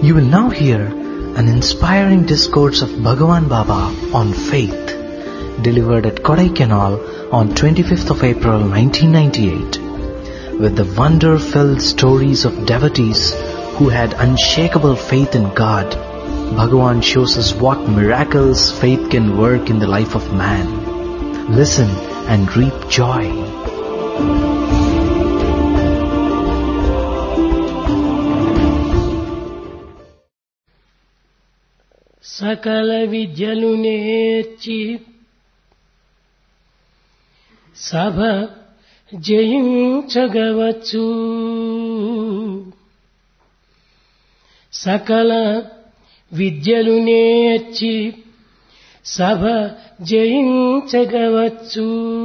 You will now hear an inspiring discourse of Bhagavan Baba on faith, delivered at Kodaikanal on 25th of April 1998, with the wonder-filled stories of devotees who had unshakable faith in God. Bhagavan shows us what miracles faith can work in the life of man. Listen and reap joy. సకల విద్యలు నేర్చి సభ జయించగవచ్చు. సకల విద్యలు నేర్చి సభ జయించగవచ్చు.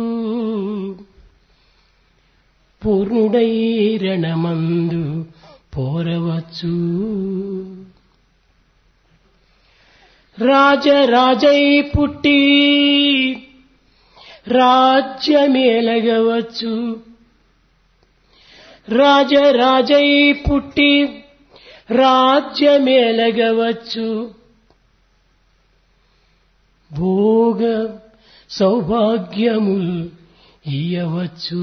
పూర్ణుడై రణమందు పోరవచ్చు. రాజరాజై పుట్టి రాజ్యమేలగవచ్చు. రాజరాజై పుట్టి రాజ్యమేలగవచ్చు. భోగ సౌభాగ్యముల్ ఇయ్యవచ్చు.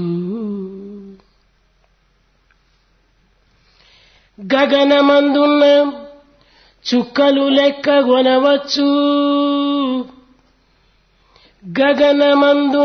గగనమందున్న చుక్కలు లెక్కగొనవచ్చు. గగనమందు